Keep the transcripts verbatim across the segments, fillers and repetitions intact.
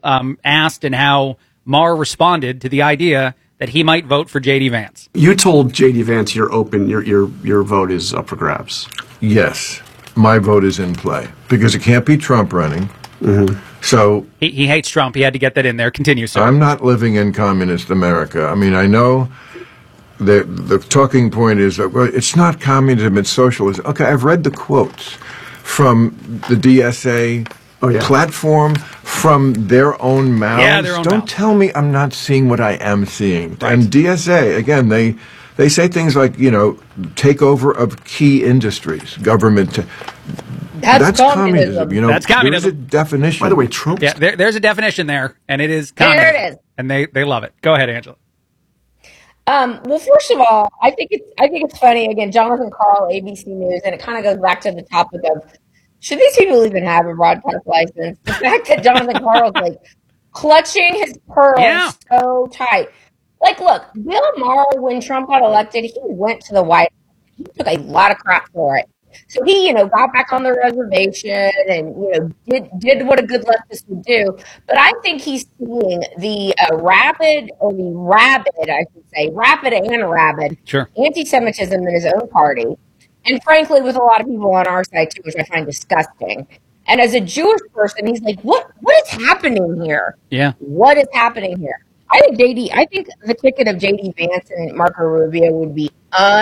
um, asked and how Maher responded to the idea that he might vote for J D Vance. You told J D Vance you're open, your your your vote is up for grabs. Yes, my vote is in play because it can't be Trump running. Mm-hmm. So he, he hates Trump. He had to get that in there. Continue, sir. I'm not living in communist America. I mean, I know the the talking point is that, well, it's not communism, it's socialism. Okay, I've read the quotes from the D S A oh, yeah. platform, from their own mouths. Yeah, their own Don't mouth. tell me I'm not seeing what I am seeing. Right. And D S A, again, they they say things like, you know, takeover of key industries, government. T- That's, That's communism. communism. You know, That's communism. There's a definition. By the way, Trump. Yeah, there, there's a definition there, and it is communism. There it is. And they, they love it. Go ahead, Angela. Um, well, first of all, I think it's I think it's funny. Again, Jonathan Karl, A B C News, and it kind of goes back to the topic of should these people even have a broadcast license? The fact that Jonathan Karl's like clutching his pearls Yeah. so tight. Like, look, Bill Maher, when Trump got elected, he went to the White House. He took a lot of crap for it. So he, you know, got back on the reservation and, you know, did did what a good leftist would do. But I think he's seeing the uh, rapid, or the rabid, I should say, rapid and rabid Sure. anti-Semitism in his own party. And frankly, with a lot of people on our side, too, which I find disgusting. And as a Jewish person, he's like, what what is happening here? Yeah. What is happening here? I think J D, I think the ticket of J D Vance and Marco Rubio would be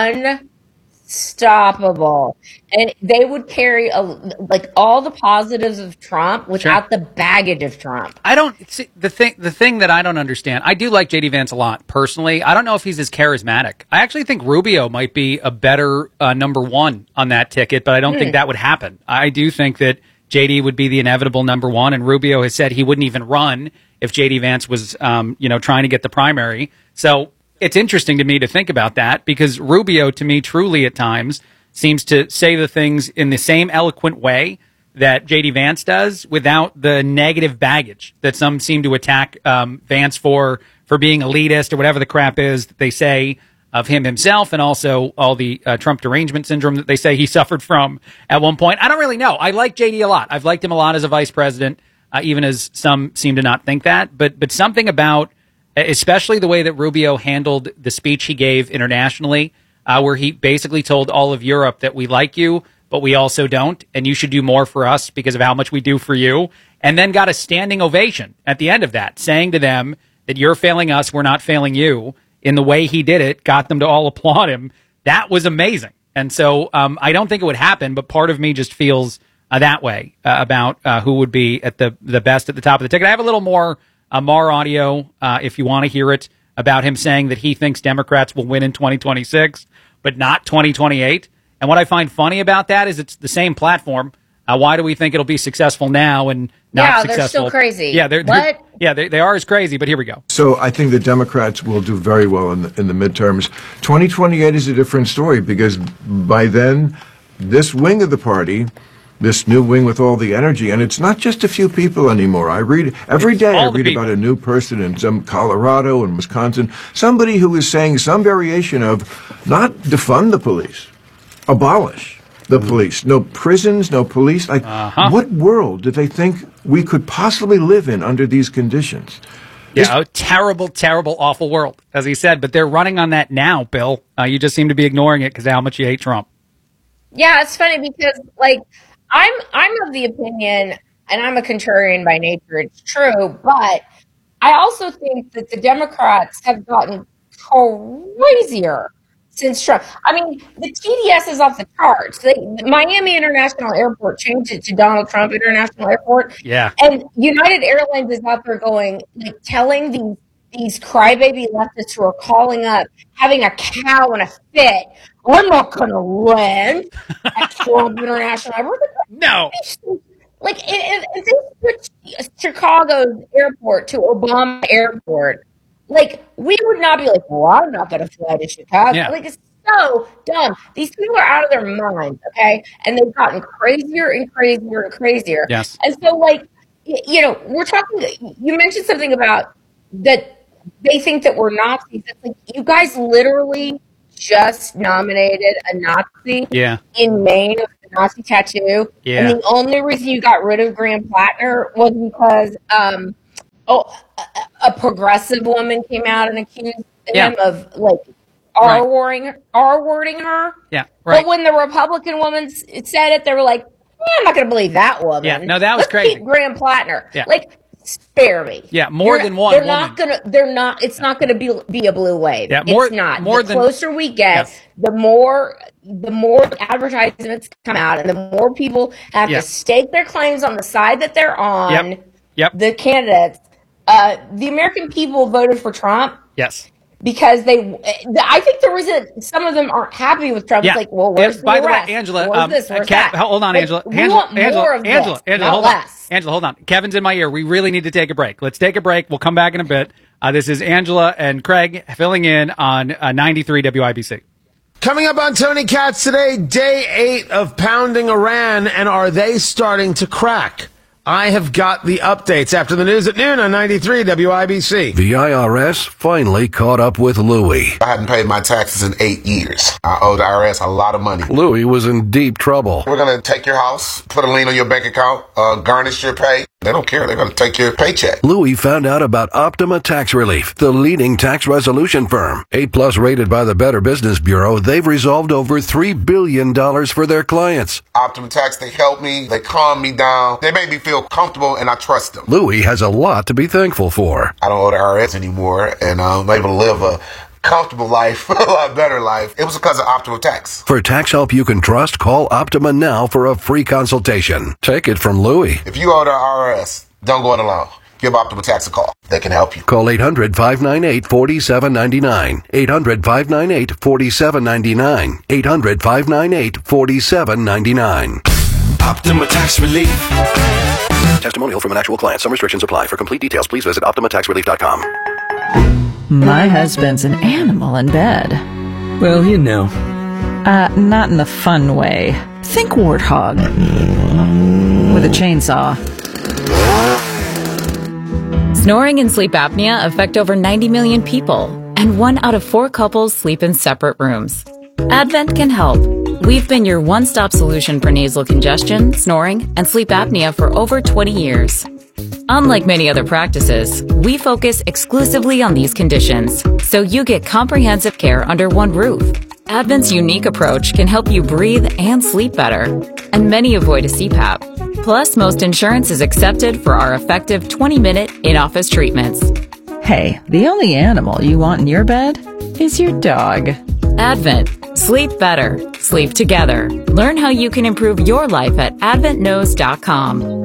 unstoppable, and they would carry a, like all the positives of Trump without Sure. the baggage of Trump. I don't see the thing. The thing that I don't understand. I do like J D Vance a lot personally. I don't know if he's as charismatic. I actually think Rubio might be a better uh, number one on that ticket, but I don't Hmm. think that would happen. I do think that J D would be the inevitable number one, and Rubio has said he wouldn't even run if J D Vance was, um, you know, trying to get the primary. So it's interesting to me to think about that, because Rubio, to me, truly at times seems to say the things in the same eloquent way that J D Vance does, without the negative baggage that some seem to attack um, Vance for, for being elitist or whatever the crap is that they say of him himself, and also all the uh, Trump derangement syndrome that they say he suffered from at one point. I don't really know. I like J D a lot. I've liked him a lot as a vice president, uh, even as some seem to not think that. But but something about, especially the way that Rubio handled the speech he gave internationally, uh, where he basically told all of Europe that we like you, but we also don't, and you should do more for us because of how much we do for you, and then got a standing ovation at the end of that, saying to them that you're failing us, we're not failing you. In the way he did it, got them to all applaud him. That was amazing. And so um, I don't think it would happen, but part of me just feels uh, that way uh, about uh, who would be at the, the best at the top of the ticket. I have a little more uh, Maher audio, uh, if you want to hear it, about him saying that he thinks Democrats will win in twenty twenty-six, but not twenty twenty-eight. And what I find funny about that is it's the same platform. Uh, why do we think it'll be successful now and not Yeah, successful? they're still crazy. Yeah, they're, they're What? yeah they, they are as crazy. But here we go. So I think the Democrats will do very well in the, in the midterms. twenty twenty-eight is a different story, because by then, this wing of the party, this new wing with all the energy, and it's not just a few people anymore. I read every It's day. I all the read people. about a new person in some Colorado and Wisconsin, somebody who is saying some variation of not defund the police, abolish the police. No prisons, no police. Like, Uh-huh. what world do they think we could possibly live in under these conditions? Yeah, a terrible, terrible, awful world, as he said. But they're running on that now, Bill. Uh, you just seem to be ignoring it because of how much you hate Trump. Yeah, it's funny because, like, I'm I'm of the opinion, and I'm a contrarian by nature, it's true, but I also think that the Democrats have gotten crazier since Trump. I mean, the T D S is off the charts. They, Miami International Airport changed it to Donald Trump International Airport. Yeah. And United Airlines is out there going, like, telling these these crybaby leftists who are calling up, having a cow and a fit, I'm not going to land at Trump International Airport. No. Like, if, if they switch Chicago's airport to Obama Airport, like, we would not be like, well, I'm not going to fly to Chicago. Yeah. Like, it's so dumb. These people are out of their minds, okay? And they've gotten crazier and crazier and crazier. Yes. And so, like, y- you know, we're talking, you mentioned something about that they think that we're Nazis. It's like, you guys literally just nominated a Nazi Yeah. in Maine with the Nazi tattoo. Yeah. And the only reason you got rid of Graham Plattner was because um, oh, a, a progressive woman came out and accused Yeah. him of like Right. R-wording, R-wording her. Yeah, right. But when the Republican woman s- said it, they were like, eh, I'm not going to believe that woman. Yeah, no, that was Let's crazy. keep Graham Plattner. Yeah. Like, spare me. Yeah, more You're- than one They're woman. not going to, they're not, it's not going to be be a blue wave. Yeah, more- it's not. more the than- closer we get, Yes. the more, the more advertisements come out and the more people have Yeah. to stake their claims on the side that they're on. Yep. Yep. The candidates. Uh, the American people voted for Trump Yes. because they, I think the reason some of them aren't happy with Trump Yeah. is like, well, where's And the by the way, arrest? Angela, Where's um, this? Where's Kev- that? hold on, Like, Angela. we Angela, want Angela, more of Angela, this, Angela, not hold less. on. Angela, hold on. Kevin's in my ear. We really need to take a break. Let's take a break. We'll come back in a bit. Uh, this is Angela and Craig filling in on uh, ninety-three W I B C. Coming up on Tony Katz today, day eight of pounding Iran, and are they starting to crack? I have got the updates after the news at noon on ninety-three W I B C. The I R S finally caught up with Louis. I hadn't paid my taxes in eight years. I owe the I R S a lot of money. Louis was in deep trouble. We're going to take your house, put a lien on your bank account, uh, garnish your pay. They don't care. They're going to take your paycheck. Louis found out about Optima Tax Relief, the leading tax resolution firm. A plus rated by the Better Business Bureau, they've resolved over three billion dollars for their clients. Optima Tax, they help me. They calm me down. They make me feel comfortable, and I trust them. Louis has a lot to be thankful for. I don't owe the I R S anymore, and I'm able to live a comfortable life, a lot better life. It was because of Optima Tax. For tax help you can trust, call Optima now for a free consultation. Take it from Louis. If you owe the I R S, don't go it alone. Give Optima Tax a call. They can help you. Call eight hundred, five nine eight, four seven nine nine. eight hundred, five nine eight, four seven nine nine. eight hundred, five nine eight, four seven nine nine. Optima Tax Relief. Testimonial from an actual client. Some restrictions apply. For complete details, please visit optima tax relief dot com. My husband's an animal in bed. Well, you know. Uh, not in the fun way. Think warthog. With a chainsaw. Snoring and sleep apnea affect over ninety million people, and one out of four couples sleep in separate rooms. Advent can help. We've been your one-stop solution for nasal congestion, snoring, and sleep apnea for over twenty years. Unlike many other practices, we focus exclusively on these conditions, so you get comprehensive care under one roof. Advent's unique approach can help you breathe and sleep better, and many avoid a C PAP. Plus, most insurance is accepted for our effective twenty-minute in-office treatments. Hey, the only animal you want in your bed is your dog. Advent. Sleep better. Sleep together. Learn how you can improve your life at advent knows dot com.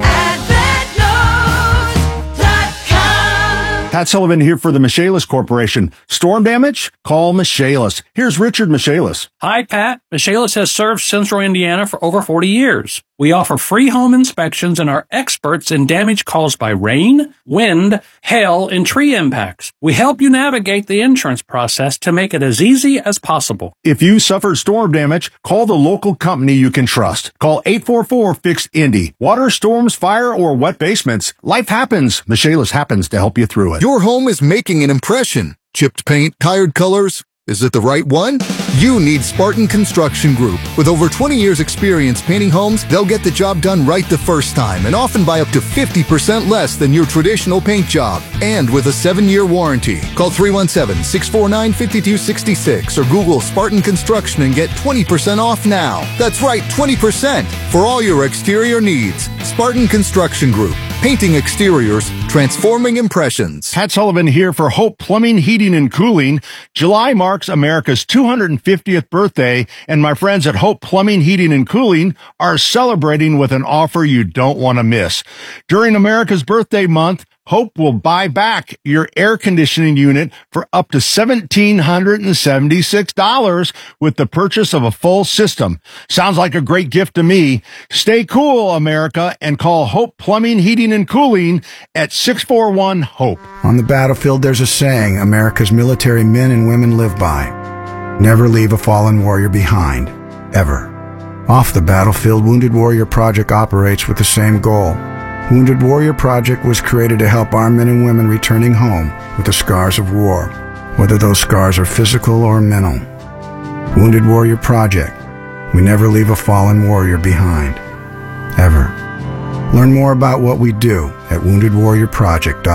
Pat Sullivan here for the Michaelis Corporation. Storm damage? Call Michaelis. Here's Richard Michaelis. Hi, Pat. Michaelis has served Central Indiana for over forty years. We offer free home inspections and are experts in damage caused by rain, wind, hail, and tree impacts. We help you navigate the insurance process to make it as easy as possible. If you suffered storm damage, call the local company you can trust. Call eight four four, fix Indy. Water, storms, fire, or wet basements. Life happens. Michaelis happens to help you through it. Your home is making an impression. Chipped paint, tired colors. Is it the right one? You need Spartan Construction Group. With over twenty years experience painting homes, they'll get the job done right the first time and often by up to fifty percent less than your traditional paint job. And with a seven-year warranty. Call three one seven, six four nine, five two six six or Google Spartan Construction and get twenty percent off now. That's right, twenty percent for all your exterior needs. Spartan Construction Group. Painting exteriors, transforming impressions. Pat Sullivan here for Hope Plumbing, Heating, and Cooling. July marks America's two hundred fiftieth birthday, and my friends at Hope Plumbing, Heating, and Cooling are celebrating with an offer you don't want to miss. During America's birthday month, Hope will buy back your air conditioning unit for up to one thousand seven hundred seventy-six dollars with the purchase of a full system. Sounds like a great gift to me. Stay cool, America, and call Hope Plumbing, Heating, and Cooling at six four one, HOPE. On the battlefield, there's a saying America's military men and women live by. Never leave a fallen warrior behind. Ever. Off the battlefield, Wounded Warrior Project operates with the same goal. Wounded Warrior Project was created to help our men and women returning home with the scars of war, whether those scars are physical or mental. Wounded Warrior Project. We never leave a fallen warrior behind. Ever. Learn more about what we do at wounded warrior project dot org.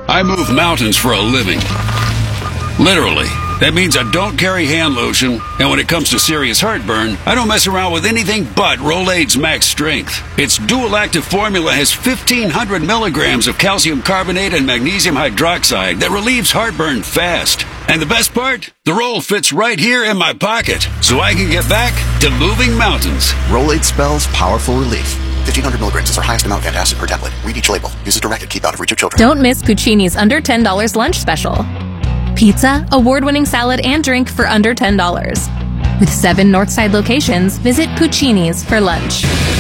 I move mountains for a living. Literally. That means I don't carry hand lotion, and when it comes to serious heartburn, I don't mess around with anything but Rolaids Max Strength. Its dual-active formula has fifteen hundred milligrams of calcium carbonate and magnesium hydroxide that relieves heartburn fast. And the best part? The roll fits right here in my pocket, so I can get back to moving mountains. Rolaids spells powerful relief. fifteen hundred milligrams is our highest amount of antacid per tablet. Read each label. Use as directed. Keep out of reach of children. Don't miss Puccini's under ten dollars lunch special. Pizza, award-winning salad, and drink for under ten dollars. With seven Northside locations, visit Puccini's for lunch.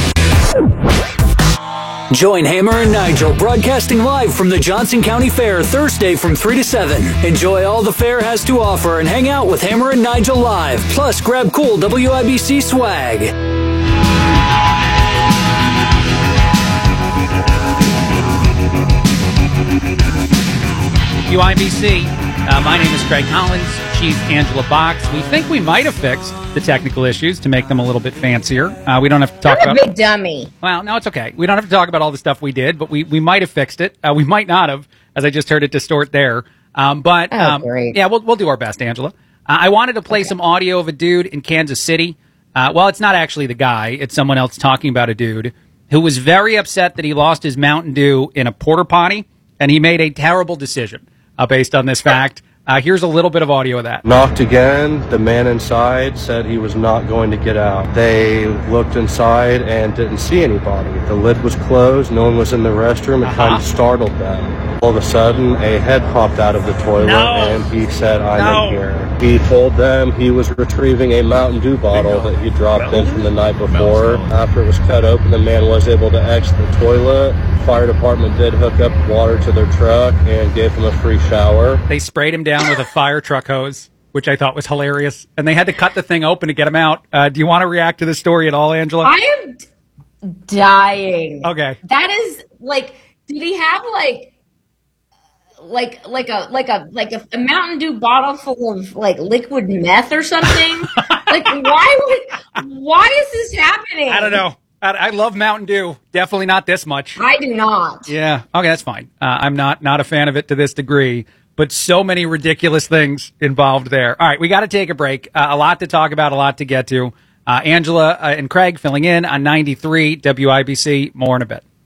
Join Hammer and Nigel broadcasting live from the Johnson County Fair Thursday from three to seven. Enjoy all the fair has to offer and hang out with Hammer and Nigel live. Plus, grab cool W I B C swag. W I B C. Uh, my name is Craig Collins. She's Angela Box. We think we might have fixed the technical issues to make them a little bit fancier. Uh, we don't have to talk I'm a about. big dummy. Well, no, it's okay. We don't have to talk about all the stuff we did, but we, we might have fixed it. Uh, we might not have, as I just heard it distort there. Um, but Oh, um, great. yeah, we'll we'll do our best, Angela. Uh, I wanted to play some audio of a dude in Kansas City. Uh, well, it's not actually the guy; it's someone else talking about a dude who was very upset that he lost his Mountain Dew in a porta potty, and he made a terrible decision uh, based on this fact. Uh, here's a little bit of audio of that. Knocked again. The man inside said he was not going to get out. They looked inside and didn't see anybody. The lid was closed. No one was in the restroom. It Uh-huh. kind of startled them. All of a sudden, a head popped out of the toilet, No. and he said, I'm No. in here. He told them he was retrieving a Mountain Dew bottle that he dropped in from the night before. After it was cut open, the man was able to exit the toilet. Fire department did hook up water to their truck and gave him a free shower. They sprayed him down with a fire truck hose, which I thought was hilarious. And they had to cut the thing open to get him out. Uh, do you want to react to this story at all, Angela? I am d- dying. Okay. That is like, did he have like, like, like a, like a, like a, a Mountain Dew bottle full of like liquid meth or something? Like, why would, why is this happening? I don't know. I, I love Mountain Dew. Definitely not this much. I do not. Yeah. Okay, that's fine. Uh, I'm not not a fan of it to this degree, but so many ridiculous things involved there. All right, we got to take a break. Uh, a lot to talk about, a lot to get to. Uh, Angela uh, and Craig filling in on ninety-three W I B C. More in a bit.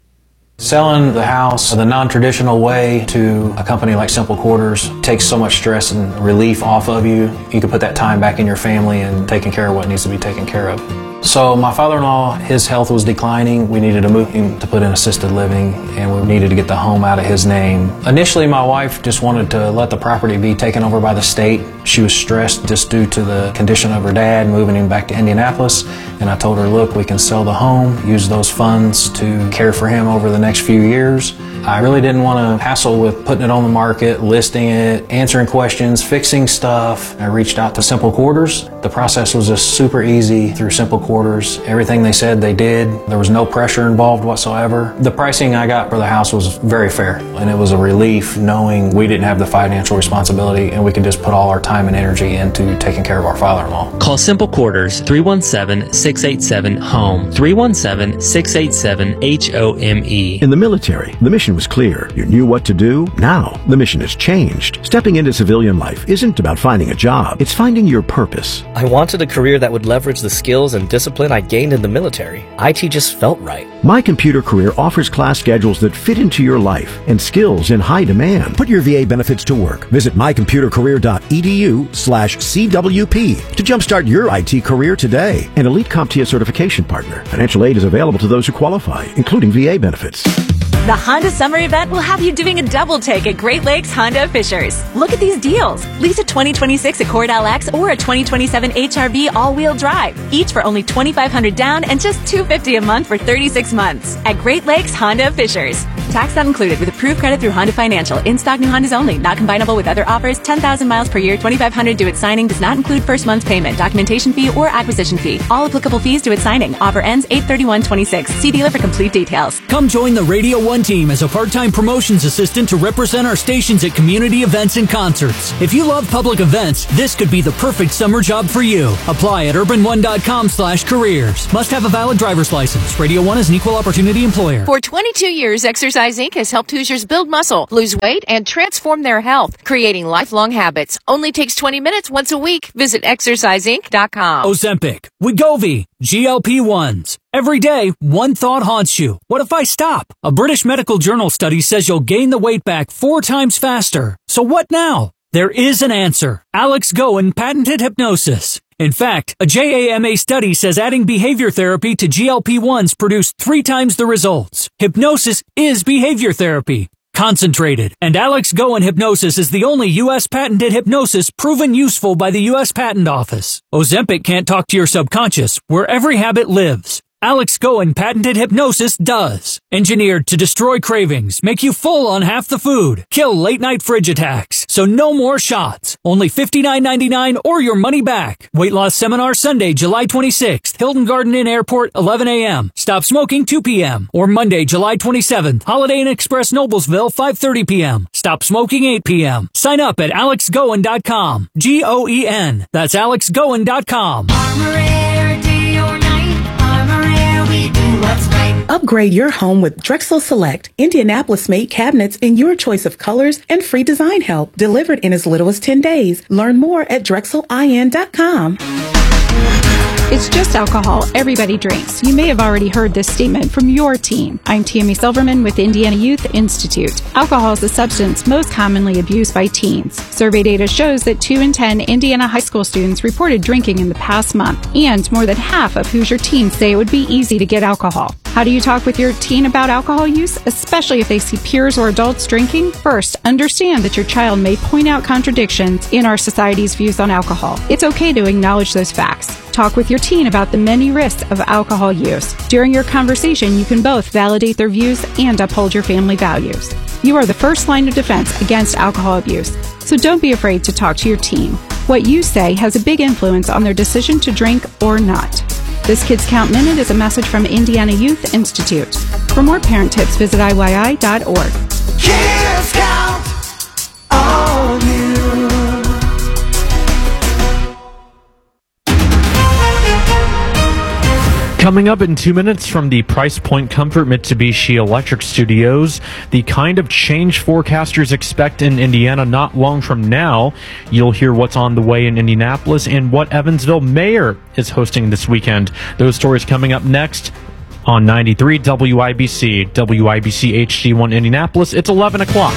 Selling the house the non-traditional way to a company like Simple Quarters takes so much stress and relief off of you. You can put that time back in your family and taking care of what needs to be taken care of. So my father-in-law, his health was declining. We needed to move him to put in assisted living, and we needed to get the home out of his name. Initially, my wife just wanted to let the property be taken over by the state. She was stressed just due to the condition of her dad, moving him back to Indianapolis. And I told her, look, we can sell the home, use those funds to care for him over the next few years. I really didn't want to hassle with putting it on the market, listing it, answering questions, fixing stuff. I reached out to Simple Quarters. The process was just super easy through Simple Quarters. Everything they said they did. There was no pressure involved whatsoever. The pricing I got for the house was very fair, and it was a relief knowing we didn't have the financial responsibility and we could just put all our time and energy into taking care of our father-in-law. Call Simple Quarters three one seven, six eight seven, HOME, three one seven, six eight seven, H O M E. In the military, the mission was clear. You knew what to do. Now, the mission has changed. Stepping into civilian life isn't about finding a job. It's finding your purpose. I wanted a career that would leverage the skills and discipline I gained in the military. I T just felt right. My Computer Career offers class schedules that fit into your life and skills in high demand. Put your V A benefits to work. Visit mycomputercareer.edu slash CWP to jumpstart your I T career today. An Elite CompTIA certification partner. Financial aid is available to those who qualify, including V A benefits. The Honda Summer Event will have you doing a double take at Great Lakes Honda of Fishers. Look at these deals. Lease a twenty twenty-six Accord L X or a twenty twenty-seven H R V all-wheel drive, each for only twenty-five hundred dollars down and just two hundred fifty dollars a month for thirty-six months at Great Lakes Honda of Fishers. Tax not included with approved credit through Honda Financial. In-stock new Hondas only. Not combinable with other offers. ten thousand miles per year. twenty-five hundred dollars due at signing. Does not include first month's payment, documentation fee, or acquisition fee. All applicable fees due at signing. Offer ends eight thirty-one twenty-six. See dealer for complete details. Come join the Radio one team as a part-time promotions assistant to represent our stations at community events and concerts. If you love public events, this could be the perfect summer job for you. Apply at urban one dot com slash careers. Must have a valid driver's license. Radio one is an equal opportunity employer. For twenty-two years, exercise Exercise Incorporated has helped Hoosiers build muscle, lose weight, and transform their health, creating lifelong habits. Only takes twenty minutes once a week. Visit exercise inc dot com. Ozempic, Wegovy, G L P ones. Every day, one thought haunts you. What if I stop? A British medical journal study says you'll gain the weight back four times faster. So what now? There is an answer. Alex Goen patented hypnosis. In fact, a J A M A study says adding behavior therapy to G L P ones produced three times the results. Hypnosis is behavior therapy. Concentrated. And Alex Goen Hypnosis is the only U S patented hypnosis proven useful by the U S Patent Office. Ozempic can't talk to your subconscious, where every habit lives. Alex Goen patented hypnosis does. Engineered to destroy cravings, make you full on half the food, kill late night fridge attacks. So no more shots. Only fifty-nine ninety-nine or your money back. Weight loss seminar Sunday, July twenty-sixth. Hilton Garden Inn Airport, eleven a.m. Stop smoking, two p.m. Or Monday, July twenty-seventh. Holiday Inn Express Noblesville, five thirty p.m. Stop smoking, eight p.m. Sign up at alex goen dot com. G O E N. That's alex goen dot com. Upgrade your home with Drexel Select, Indianapolis-made cabinets in your choice of colors and free design help, delivered in as little as ten days. Learn more at drexel in dot com. It's just alcohol. Everybody drinks. You may have already heard this statement from your team. I'm Tammy Silverman with Indiana Youth Institute. Alcohol is the substance most commonly abused by teens. Survey data shows that two in ten Indiana high school students reported drinking in the past month, and more than half of Hoosier teens say it would be easy to get alcohol. How do you talk with your teen about alcohol use, especially if they see peers or adults drinking? First, understand that your child may point out contradictions in our society's views on alcohol. It's okay to acknowledge those facts. Talk with your teen about the many risks of alcohol use. During your conversation, you can both validate their views and uphold your family values. You are the first line of defense against alcohol abuse, so don't be afraid to talk to your teen. What you say has a big influence on their decision to drink or not. This Kids Count Minute is a message from Indiana Youth Institute. For more parent tips, visit I Y I dot org. Kids Count on you. Coming up in two minutes from the Price Point Comfort Mitsubishi Electric Studios, the kind of change forecasters expect in Indiana not long from now. You'll hear what's on the way in Indianapolis and what Evansville Mayor is hosting this weekend. Those stories coming up next on ninety-three W I B C, W I B C H D one Indianapolis. It's eleven o'clock.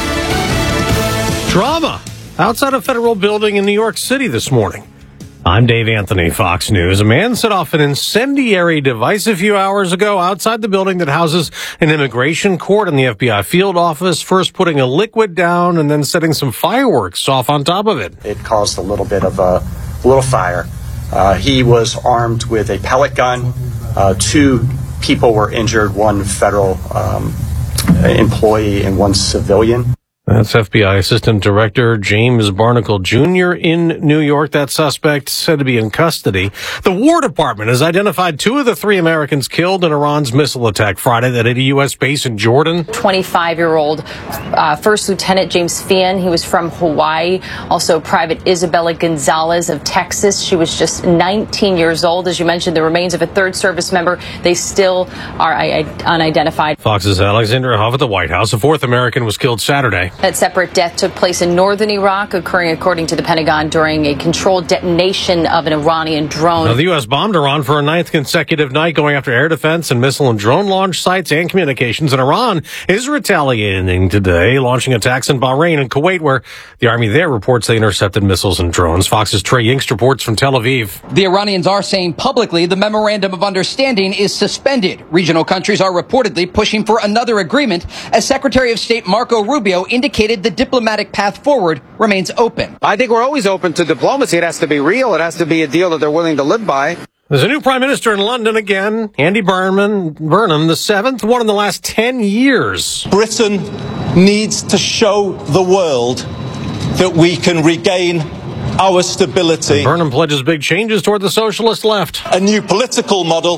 Drama outside a federal building in New York City this morning. I'm Dave Anthony, Fox News. A man set off an incendiary device a few hours ago outside the building that houses an immigration court and the F B I field office, first putting a liquid down and then setting some fireworks off on top of it. It caused a little bit of a, a little fire. Uh, he was armed with a pellet gun. Uh, two people were injured, one federal um, employee and one civilian. That's F B I Assistant Director James Barnacle Junior in New York. That suspect said to be in custody. The War Department has identified two of the three Americans killed in Iran's missile attack Friday that hit a U S base in Jordan. twenty-five-year-old uh, First Lieutenant James Feehan. He was from Hawaii. Also, Private Isabella Gonzalez of Texas. She was just nineteen years old. As you mentioned, the remains of a third service member, they still are I- I- unidentified. Fox's Alexandra Huff at the White House. A fourth American was killed Saturday. That separate death took place in northern Iraq, occurring, according to the Pentagon, during a controlled detonation of an Iranian drone. Now, the U S bombed Iran for a ninth consecutive night, going after air defense and missile and drone launch sites and communications. And Iran is retaliating today, launching attacks in Bahrain and Kuwait, where the army there reports they intercepted missiles and drones. Fox's Trey Yingst reports from Tel Aviv. The Iranians are saying publicly the memorandum of understanding is suspended. Regional countries are reportedly pushing for another agreement, as Secretary of State Marco Rubio indicated the diplomatic path forward remains open. I think we're always open to diplomacy. It has to be real. It has to be a deal that they're willing to live by. There's a new prime minister in London again, Andy Burnham, Burnham, the seventh, one in the last ten years. Britain needs to show the world that we can regain our stability. And Burnham pledges big changes toward the socialist left. A new political model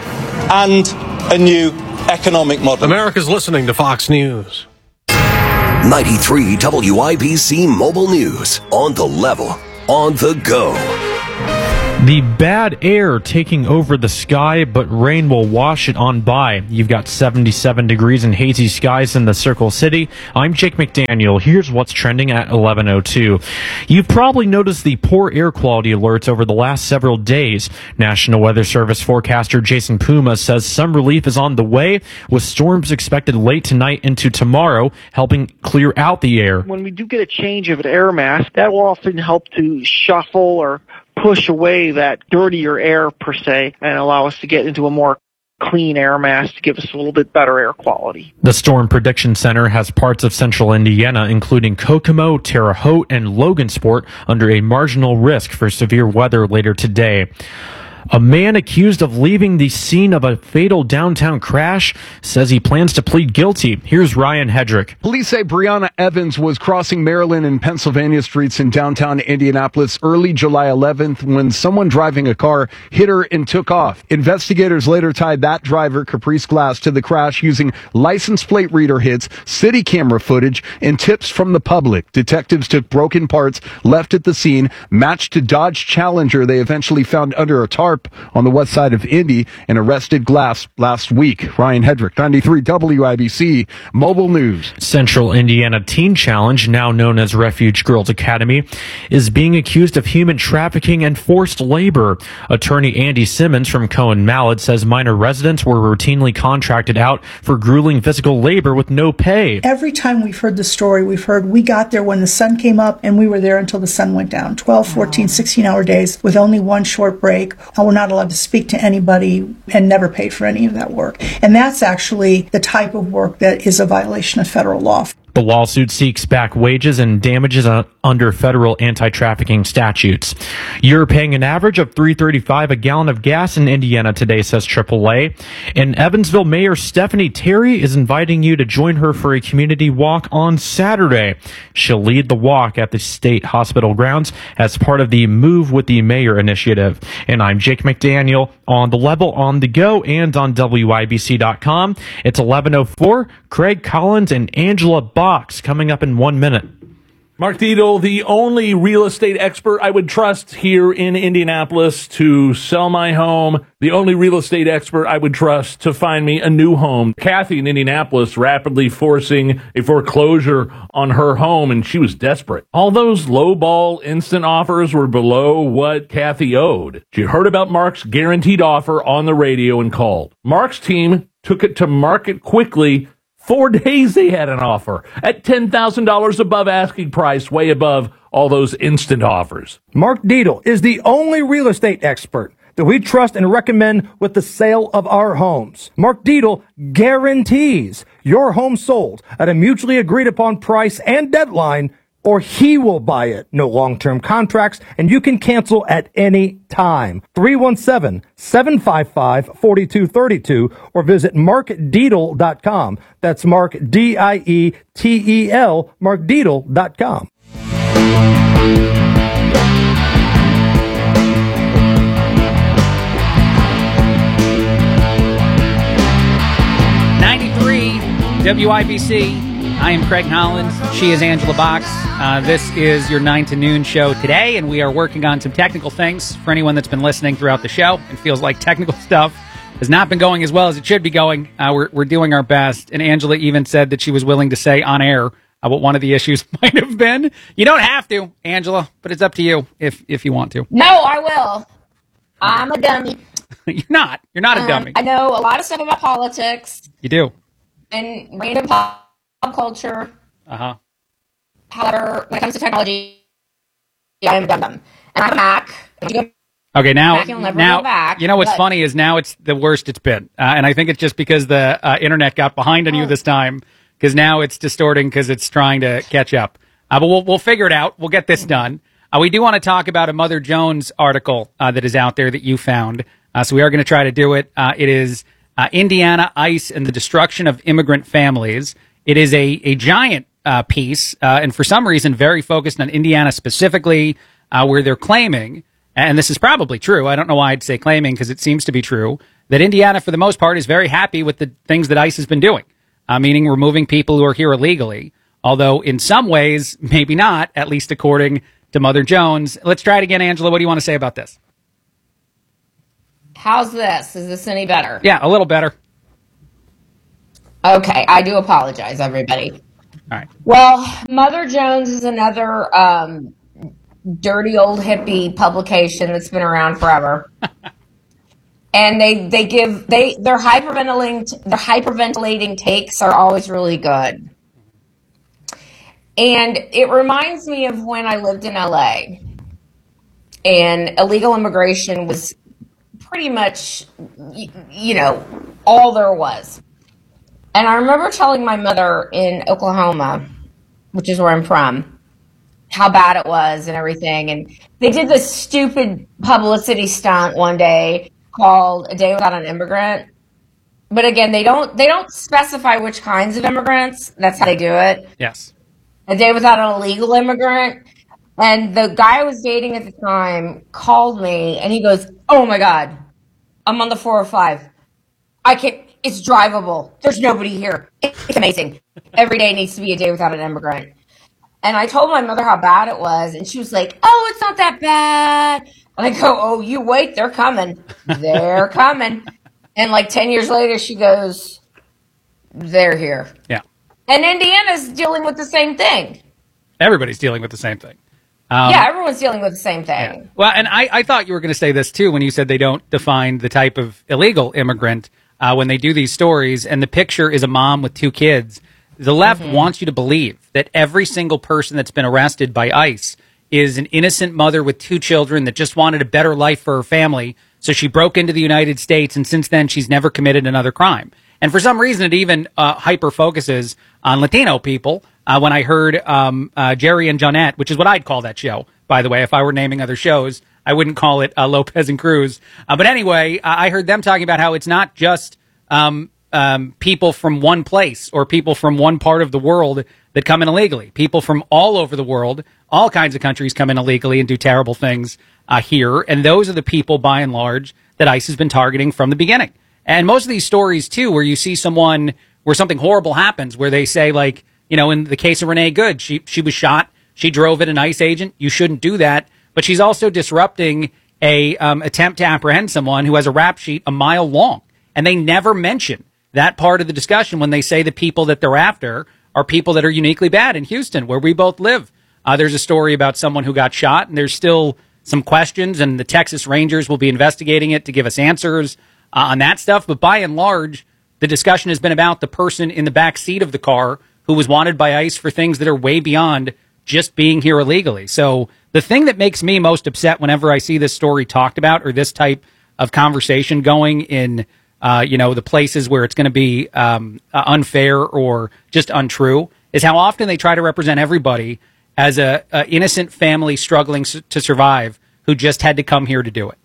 and a new economic model. America's listening to Fox News. ninety-three W I B C Mobile News. On the level, on the go. The bad air taking over the sky, but rain will wash it on by. You've got seventy-seven degrees and hazy skies in the Circle City. I'm Jake McDaniel. Here's what's trending at eleven oh two. You've probably noticed the poor air quality alerts over the last several days. National Weather Service forecaster Jason Puma says some relief is on the way, with storms expected late tonight into tomorrow, helping clear out the air. When we do get a change of an air mass, that will often help to shuffle or push away that dirtier air per se and allow us to get into a more clean air mass to give us a little bit better air quality. The Storm Prediction Center has parts of central Indiana, including Kokomo, Terre Haute, and Logansport, under a marginal risk for severe weather later today. A man accused of leaving the scene of a fatal downtown crash says he plans to plead guilty. Here's Ryan Hedrick. Police say Brianna Evans was crossing Maryland and Pennsylvania streets in downtown Indianapolis early July eleventh when someone driving a car hit her and took off. Investigators later tied that driver, Caprice Glass, to the crash using license plate reader hits, city camera footage, and tips from the public. Detectives took broken parts left at the scene, matched to Dodge Challenger they eventually found under a tarp on the west side of Indy, and arrested Glass last week. Ryan Hedrick, ninety-three W I B C Mobile News. Central Indiana Teen Challenge, now known as Refuge Girls Academy, is being accused of human trafficking and forced labor. Attorney Andy Simmons from Cohen Mallett says minor residents were routinely contracted out for grueling physical labor with no pay. Every time we've heard the story, we've heard we got there when the sun came up and we were there until the sun went down. twelve, fourteen, sixteen hour days with only one short break. We're not allowed to speak to anybody and never paid for any of that work. And that's actually the type of work that is a violation of federal law. The lawsuit seeks back wages and damages uh, under federal anti-trafficking statutes. You're paying an average of three dollars and thirty-five cents a gallon of gas in Indiana today, says triple A. And Evansville Mayor Stephanie Terry is inviting you to join her for a community walk on Saturday. She'll lead the walk at the state hospital grounds as part of the Move with the Mayor initiative. And I'm Jake McDaniel, on the level, on the go, and on W I B C dot com. It's eleven oh four. Craig Collins and Angela Box coming up in one minute. Mark Dietel, the only real estate expert I would trust here in Indianapolis to sell my home, the only real estate expert I would trust to find me a new home. Kathy in Indianapolis rapidly forcing a foreclosure on her home, and she was desperate. All those low-ball instant offers were below what Kathy owed. She heard about Mark's guaranteed offer on the radio and called. Mark's team took it to market quickly. Four days they had an offer at ten thousand dollars above asking price, way above all those instant offers. Mark Dietel is the only real estate expert that we trust and recommend with the sale of our homes. Mark Dietel guarantees your home sold at a mutually agreed upon price and deadline, or he will buy it. No long-term contracts, and you can cancel at any time. three one seven, seven five five, four two three two or visit mark dietel dot com. That's Mark, D I E T E L, mark dietel dot com. ninety-three W I B C. I am Craig Hollins. She is Angela Box. Uh, this is your nine to noon show today, and we are working on some technical things for anyone that's been listening throughout the show and feels like technical stuff has not been going as well as it should be going. Uh, we're, we're doing our best, and Angela even said that she was willing to say on air uh, what one of the issues might have been. You don't have to, Angela, but it's up to you if, if you want to. No, I will. I'm a dummy. You're not. You're not a um, dummy. I know a lot of stuff about politics. You do. And random pop culture. Uh-huh. However, when it comes to technology, I am a dumb dumb. And I have a Mac. If you go Okay, now, back, you'll never now go back, you know what's but- funny is now it's the worst it's been. Uh, and I think it's just because the uh, internet got behind on you this time, because now it's distorting because it's trying to catch up. Uh, but we'll, we'll figure it out. We'll get this done. Uh, we do want to talk about a Mother Jones article uh, that is out there that you found. Uh, so we are going to try to do it. Uh, it is uh, Indiana ICE and the Destruction of Immigrant Families. It is a, a giant uh, piece, uh, and for some reason very focused on Indiana specifically, uh, where they're claiming, and this is probably true, I don't know why I'd say claiming because it seems to be true, that Indiana for the most part is very happy with the things that ICE has been doing, uh, meaning removing people who are here illegally, although in some ways, maybe not, at least according to Mother Jones. Let's try it again, Angela. What do you want to say about this? How's this? Is this any better? Yeah, a little better. Okay, I do apologize, everybody. All right. Well, Mother Jones is another um, dirty old hippie publication that's been around forever. And they, they give they their hyperventilating their hyperventilating takes are always really good. And it reminds me of when I lived in L A and illegal immigration was pretty much, you know, all there was. And I remember telling my mother in Oklahoma, which is where I'm from, how bad it was and everything. And they did this stupid publicity stunt one day called A Day Without an Immigrant. But again, they don't they don't specify which kinds of immigrants. That's how they do it. Yes. A Day Without an Illegal Immigrant. And the guy I was dating at the time called me and he goes, oh my God, I'm on the four oh five. I can't, it's drivable. There's nobody here. It's amazing. Every day needs to be a day without an immigrant. And I told my mother how bad it was. And she was like, oh, it's not that bad. And I go, oh, you wait, they're coming. They're coming. And like ten years later, she goes, they're here. Yeah. And Indiana's dealing with the same thing. Everybody's dealing with the same thing. Um, yeah, everyone's dealing with the same thing. Yeah. Well, and I, I thought you were going to say this too when you said they don't define the type of illegal immigrant uh, when they do these stories, and the picture is a mom with two kids. The left mm-hmm. wants you to believe that every single person that's been arrested by ICE is an innocent mother with two children that just wanted a better life for her family, so she broke into the United States, and since then she's never committed another crime. And for some reason, it even uh, hyper-focuses on Latino people. Uh, when I heard um, uh, Jerry and Jonette, which is what I'd call that show, by the way, if I were naming other shows, I wouldn't call it uh, Lopez and Cruz. Uh, but anyway, uh, I heard them talking about how it's not just um, um, people from one place or people from one part of the world that come in illegally. People from all over the world, all kinds of countries come in illegally and do terrible things uh, here. And those are the people, by and large, that ICE has been targeting from the beginning. And most of these stories, too, where you see someone, where something horrible happens, where they say, like, you know, in the case of Renee Good, she she was shot. She drove at an ICE agent. You shouldn't do that. But she's also disrupting a um, attempt to apprehend someone who has a rap sheet a mile long. And they never mention that part of the discussion when they say the people that they're after are people that are uniquely bad. In Houston, where we both live, uh, there's a story about someone who got shot, and there's still some questions, and the Texas Rangers will be investigating it to give us answers uh, on that stuff. But by and large, the discussion has been about the person in the back seat of the car who was wanted by ICE for things that are way beyond just being here illegally. So the thing that makes me most upset whenever I see this story talked about or this type of conversation going in, uh, you know, the places where it's going to be um, uh, unfair or just untrue is how often they try to represent everybody as a, a innocent family struggling s- to survive who just had to come here to do it.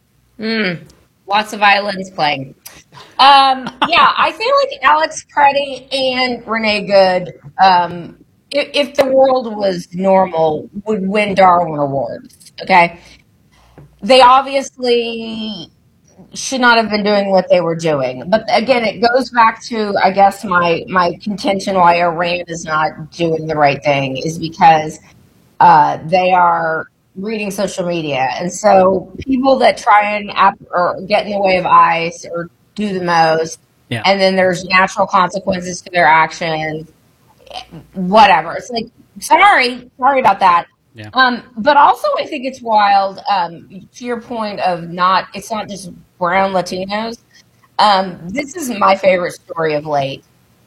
Mm. Lots of violins playing. Um, yeah, I feel like Alex Preddy and Renee Good, um, if, if the world was normal, would win Darwin Awards. Okay, they obviously should not have been doing what they were doing. But again, it goes back to, I guess, my my contention why Iran is not doing the right thing is because uh, they are reading social media. And so people that try and ap- or get in the way of ICE or do the most, yeah. and then there's natural consequences to their actions, whatever. It's like, sorry, sorry about that. Yeah. Um, but also I think it's wild, um, to your point of not, it's not just brown Latinos. Um, this is my favorite story of late.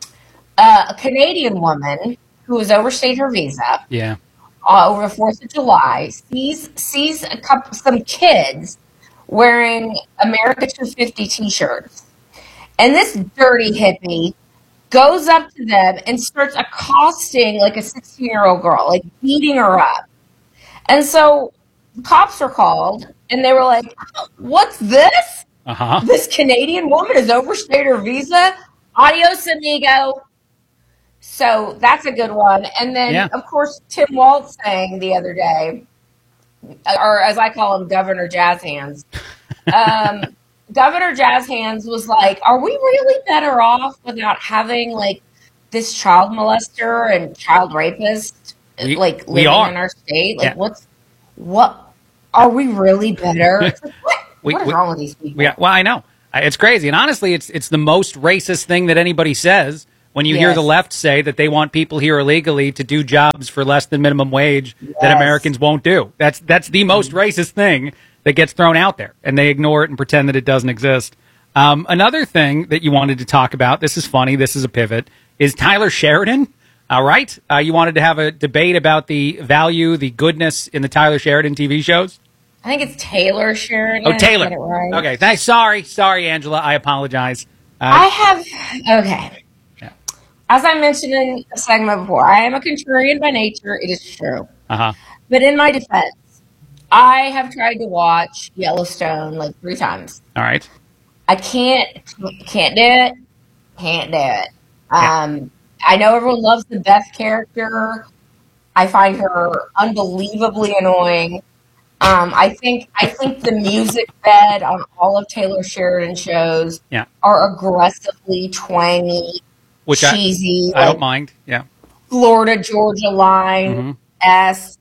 Uh, a Canadian woman who has overstayed her visa. Yeah. Uh, over the fourth of July, sees sees a couple, some kids wearing America two fifty t-shirts. And this dirty hippie goes up to them and starts accosting like a sixteen-year-old girl, like beating her up. And so the cops are called, and they were like, what's this? Uh-huh. This Canadian woman has overstayed her visa? Adios, amigo. So that's a good one. And then, Yeah. of course, Tim Walz saying the other day, or as I call him, Governor Jazz Hands. Um, Governor Jazz Hands was like, are we really better off without having, like, this child molester and child rapist, We- like, we living are. in our state? Like, Yeah. what's, what, are we really better? It's like, what? We, what is we, wrong with these people? we, well, I know. I- It's crazy. And honestly, it's it's the most racist thing that anybody says when you hear Yes. the left say that they want people here illegally to do jobs for less than minimum wage that Yes. Americans won't do. That's that's the most racist thing that gets thrown out there, and they ignore it and pretend that it doesn't exist. Um, another thing that you wanted to talk about, this is funny, this is a pivot, is Tyler Sheridan. All right. Uh, you wanted to have a debate about the value, the goodness in the Tyler Sheridan T V shows? I think it's Taylor Sheridan. Oh, Taylor. Get it right. Okay. Thanks. Sorry. Sorry, Angela. I apologize. Uh, I have, okay. As I mentioned in a segment before, I am a contrarian by nature. It is true. uh-huh. But in my defense, I have tried to watch Yellowstone like three times. All right. I can't, can't do it. Can't do it. Um, I know everyone loves the Beth character. I find her unbelievably annoying. Um, I think I think the music bed on all of Taylor Sheridan shows Yeah. are aggressively twangy, Which I- cheesy, I, like don't mind. Yeah. Florida Georgia Line Mhm. s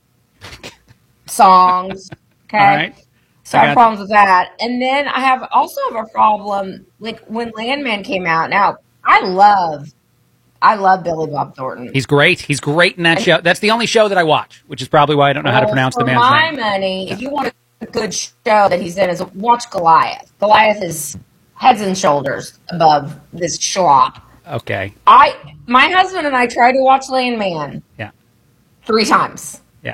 songs. Okay, All right. so I I have got- problems with that. And then I have also have a problem like when Landman came out. Now I love, I love Billy Bob Thornton. He's great. He's great in that show. That's the only show that I watch, which is probably why I don't know how to Well, pronounce for the man's my name. money, if you want a good show that he's in, is watch Goliath. Goliath is heads and shoulders above this schlop. Okay. I, my husband and I tried to watch Landman Yeah. three times. Yeah.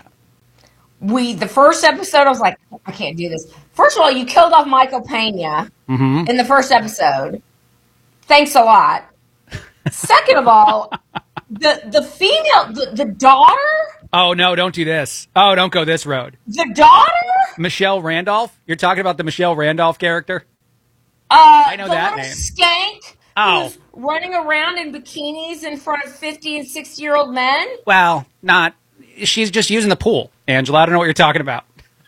We the first episode, I was like, I can't do this. First of all, you killed off Michael Pena Mm-hmm. in the first episode. Thanks a lot. Second of all, the the female, the, the daughter, Oh, no, don't do this. Oh, don't go this road. the daughter, Michelle Randolph? You're talking about the Michelle Randolph character? uh, I know the that little name. skank Oh. who's running around in bikinis in front of fifty and sixty year old men. Well, not. She's just using the pool, Angela. I don't know what you're talking about.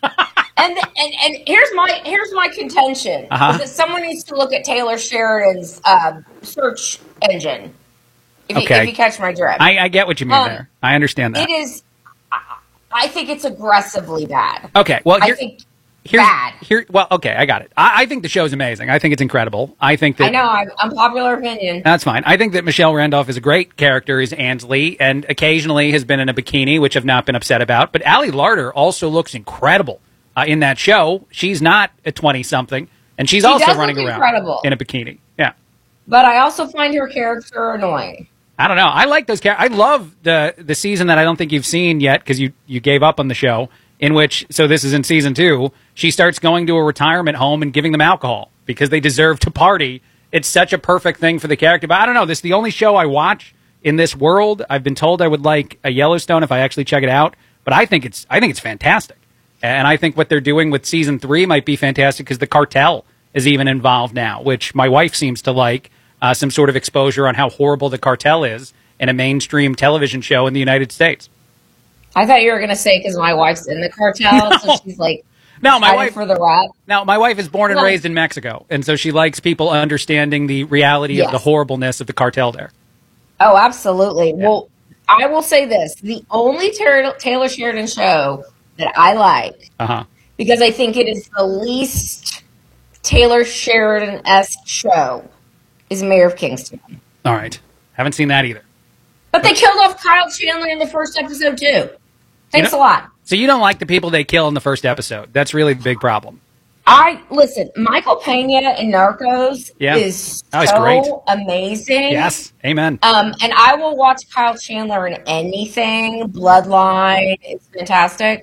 And, and and here's my here's my contention: Uh-huh. is that someone needs to look at Taylor Sheridan's uh, search engine. If, you, Okay. if you catch my drift, I, I get what you mean Um, there. I understand that. It is. I, I think it's aggressively bad. Okay, well, I here- think Here's, bad. Here, well, okay, I got it. I, I think the show's amazing. I think it's incredible. I think that I know. I'm unpopular opinion. That's fine. I think that Michelle Randolph is a great character as Ansley, and occasionally has been in a bikini, which I've not been upset about. But Allie Larder also looks incredible uh, in that show. She's not a twenty-something, and she's She also does running look around incredible. in a bikini. Yeah. But I also find her character annoying. I don't know. I like those characters. I love the the season that I don't think you've seen yet because you, you gave up on the show, in which, so this is in season two, she starts going to a retirement home and giving them alcohol because they deserve to party. It's such a perfect thing for the character. But I don't know. This is the only show I watch in this world. I've been told I would like a Yellowstone if I actually check it out. But I think it's I think it's fantastic. And I think what they're doing with season three might be fantastic because the cartel is even involved now, which my wife seems to like. Uh, some sort of exposure on how horrible the cartel is in a mainstream television show in the United States. I thought you were going to say because my wife's in the cartel, so she's like, No, my excited wife for the rap. Now, my wife is born and Well- raised in Mexico, and so she likes people understanding the reality of Yes. the horribleness of the cartel there. Oh, absolutely. Well, I will say this: the only Taylor, Taylor Sheridan show that I like, Uh huh. because I think it is the least Taylor Sheridan-esque show, is Mayor of Kingston. All right. Haven't seen that either. But they killed off Kyle Chandler in the first episode too. Thanks You know- a lot. So you don't like the people they kill in the first episode. That's really the big problem. I listen. Michael Pena in Narcos Yeah. is Oh, he's so great. amazing. Yes. Amen. Um, and I will watch Kyle Chandler in anything. Bloodline is fantastic.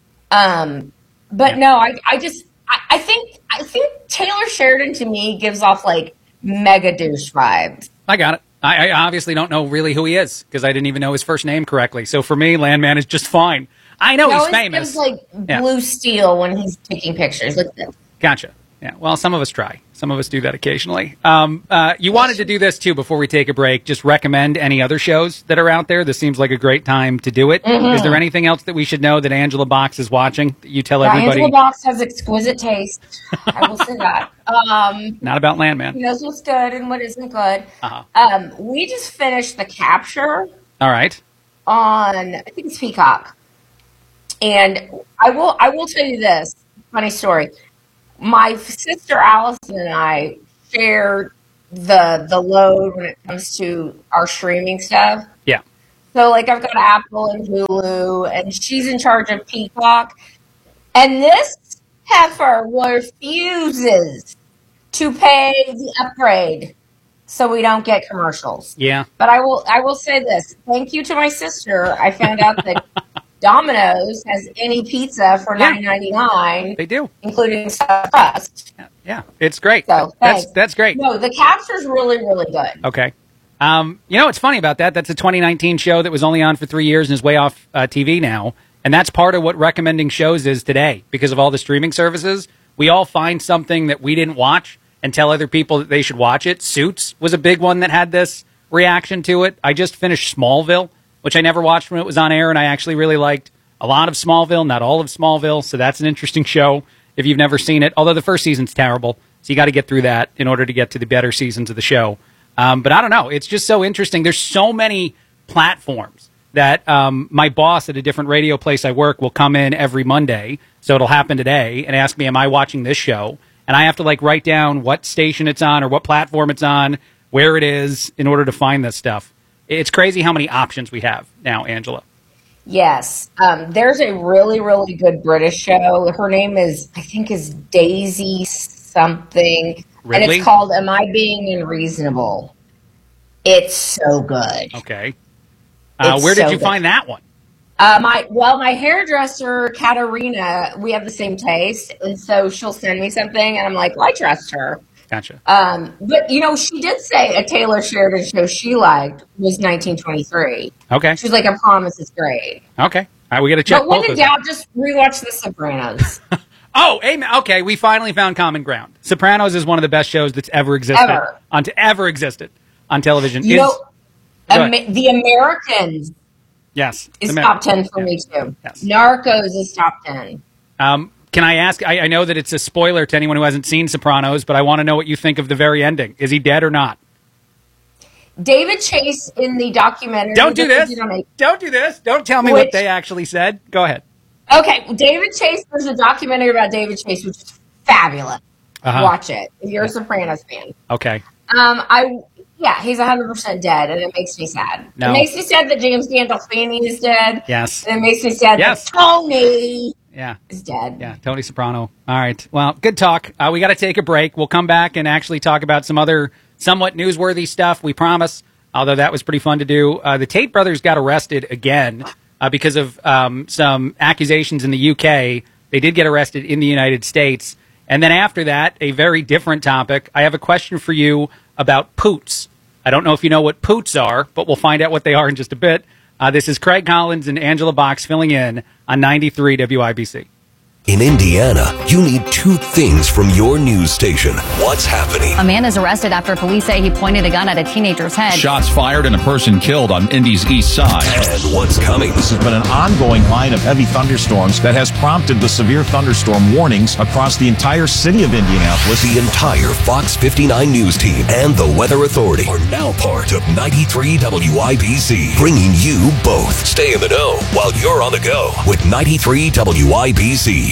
Um, but no, I, I just, I, I think, I think Taylor Sheridan to me gives off like mega douche vibes. I got it. I, I obviously don't know really who he is because I didn't even know his first name correctly. So for me, Landman is just fine. I know He he's always famous. gives like Yeah. blue steel when he's taking pictures. Like this. Gotcha. Yeah. Well, some of us try. Some of us do that occasionally. Um, uh, you wanted to do this too before we take a break. Just recommend any other shows that are out there. This seems like a great time to do it. Is Mhm. there anything else that we should know that Angela Box is watching that you tell Yeah, everybody? Angela Box has exquisite taste. I will say that. Um, Not about He Landman. knows what's good and what isn't good. Uh-huh. Um, we just finished The Capture All right. on, I think it's Peacock. And I will, I will tell you this funny story. my sister Allison and I share the the load when it comes to our streaming stuff. Yeah. So, like, I've got Apple and Hulu, and she's in charge of Peacock. And this heifer refuses to pay the upgrade so we don't get commercials. Yeah. But I will I will say this. Thank you to my sister. I found out that Domino's has any pizza for nine ninety-nine. They do. Including stuffed crust. Yeah, it's great. So, that's thanks. that's great. No, the capture's really, really good. Okay. Um, you know what's funny about that? That's a twenty nineteen show that was only on for three years and is way off uh, T V now. And that's part of what recommending shows is today. Because of all the streaming services, we all find something that we didn't watch and tell other people that they should watch it. Suits was a big one that had this reaction to it. I just finished Smallville, which I never watched when it was on air, and I actually really liked a lot of Smallville, not all of Smallville. So that's an interesting show if you've never seen it. Although the first season's terrible, so you got to get through that in order to get to the better seasons of the show. Um, but I don't know. It's just so interesting. There's so many platforms that um, my boss at a different radio place I work will come in every Monday, so it'll happen today, and ask me, am I watching this show? And I have to like write down what station it's on or what platform it's on, where it is, in order to find this stuff. It's crazy how many options we have now, Angela. Yes. Um, there's a really, really good British show. Her name is, I think, is Daisy something. Ridley? And it's called Am I Being Unreasonable? It's so good. Okay. Uh, It's where did so you good. find that one? Uh, my well, my hairdresser Katarina, we have the same taste, and so she'll send me something, and I'm like, well, I trust her. Gotcha. Um, but you know, she did say a Taylor Sheridan show she liked was nineteen twenty-three. Okay. She was like, I promise it's great. Okay. All right, we got to check But when both in of them. doubt, just rewatch The Sopranos. Oh, amen. Okay, we finally found common ground. Sopranos is one of the best shows that's ever existed Ever. on t- ever existed on television. You Is- know, Go ahead. Ama- The Americans yes, is Amer- top ten for me too. Narcos is top ten. Um, can I ask? I, I know that it's a spoiler to anyone who hasn't seen Sopranos, but I want to know what you think of the very ending. Is he dead or not? David Chase in the documentary. Don't do that they this. did on a- Don't do this. Don't tell me what Which- they actually said. Go ahead. Okay, well, David Chase. There's a documentary about David Chase, which is fabulous. Uh-huh. Watch it if you're a Sopranos fan. Okay. Um, I yeah, he's one hundred percent dead, and it makes me sad. No. It makes me sad that James Gandolfini is dead. Yes. And it makes me sad Yes. that Tony Yeah. is dead. Yeah, Tony Soprano. All right. Well, good talk. Uh, we got to take a break. We'll come back and actually talk about some other somewhat newsworthy stuff, we promise, although that was pretty fun to do. Uh, the Tate brothers got arrested again uh, because of um, some accusations in the U K. They did get arrested in the United States. And then after that, a very different topic. I have a question for you about poots. I don't know if you know what poots are, but we'll find out what they are in just a bit. Uh, this is Craig Collins and Angela Box filling in on ninety-three W I B C. In Indiana, you need two things from your news station. What's happening? A man is arrested after police say he pointed a gun at a teenager's head. Shots fired and a person killed on Indy's east side. And what's coming? This has been an ongoing line of heavy thunderstorms that has prompted the severe thunderstorm warnings across the entire city of Indianapolis. The entire Fox fifty-nine News team and the Weather Authority are now part of ninety-three W I B C, bringing you both. Stay in the know while you're on the go with ninety-three W I B C.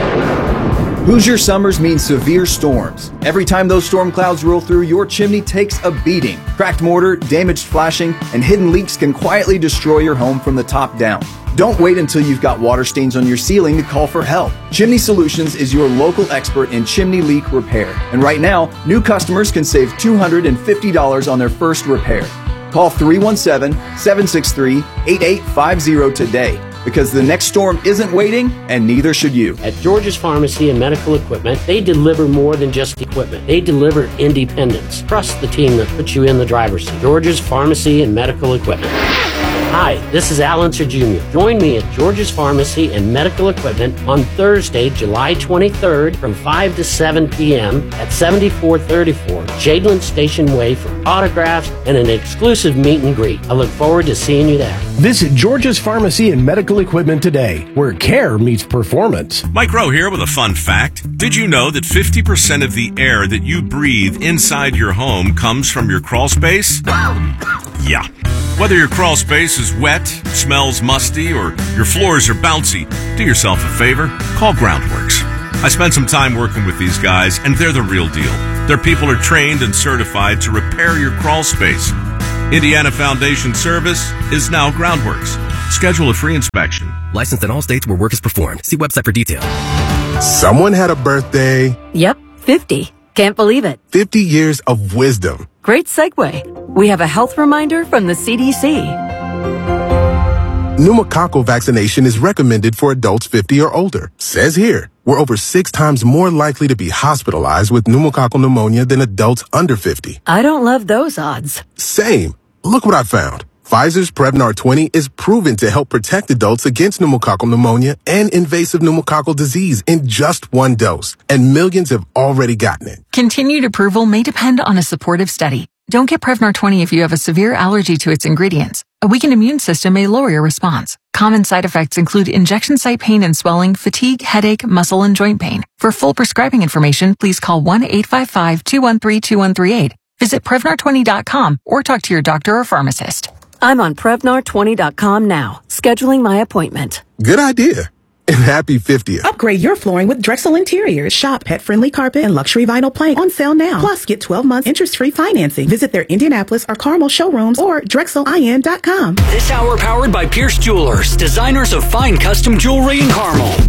Hoosier summers mean severe storms. Every time those storm clouds roll through, your chimney takes a beating. Cracked mortar, damaged flashing, and hidden leaks can quietly destroy your home from the top down. Don't wait until you've got water stains on your ceiling to call for help. Chimney Solutions is your local expert in chimney leak repair. And right now, new customers can save two hundred fifty dollars on their first repair. Call three one seven, seven six three, eight eight five zero today. Because the next storm isn't waiting, and neither should you. At George's Pharmacy and Medical Equipment, they deliver more than just equipment. They deliver independence. Trust the team that puts you in the driver's seat. George's Pharmacy and Medical Equipment. Hi, this is Alan Sir Junior Join me at George's Pharmacy and Medical Equipment on Thursday, July twenty-third from five to seven p.m. at seventy-four thirty-four Shadeland Station Way for autographs and an exclusive meet and greet. I look forward to seeing you there. Visit George's Pharmacy and Medical Equipment today, where care meets performance. Mike Rowe here with a fun fact. Did you know that fifty percent of the air that you breathe inside your home comes from your crawl space? Yeah. Whether your crawl space is wet, smells musty, or your floors are bouncy, do yourself a favor. Call Groundworks. I spent some time working with these guys, and they're the real deal. Their people are trained and certified to repair your crawl space. Indiana Foundation Service is now Groundworks. Schedule a free inspection. Licensed in all states where work is performed. See website for details. Someone had a birthday. Yep, fifty. Can't believe it. fifty years of wisdom. Great segue. We have a health reminder from the C D C. Pneumococcal vaccination is recommended for adults fifty or older. Says here, we're over six times more likely to be hospitalized with pneumococcal pneumonia than adults under fifty. I don't love those odds. Same. Look what I found. Pfizer's Prevnar twenty is proven to help protect adults against pneumococcal pneumonia and invasive pneumococcal disease in just one dose, and millions have already gotten it. Continued approval may depend on a supportive study. Don't get Prevnar twenty if you have a severe allergy to its ingredients. A weakened immune system may lower your response. Common side effects include injection site pain and swelling, fatigue, headache, muscle, and joint pain. For full prescribing information, please call one eight five five, two one three, two one three eight. Visit Prevnar twenty dot com or talk to your doctor or pharmacist. I'm on Prevnar twenty dot com now, scheduling my appointment. Good idea. And happy fiftieth. Upgrade your flooring with Drexel Interiors. Shop pet-friendly carpet and luxury vinyl plank on sale now. Plus, get twelve months interest-free financing. Visit their Indianapolis or Carmel showrooms or Drexel I N dot com. This hour powered by Pierce Jewelers, designers of fine custom jewelry in Carmel.